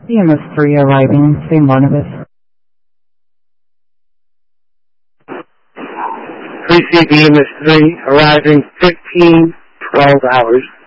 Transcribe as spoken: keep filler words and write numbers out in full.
B M S three arriving Saint Barnabas. Receive B M S three arriving fifteen twelve hours.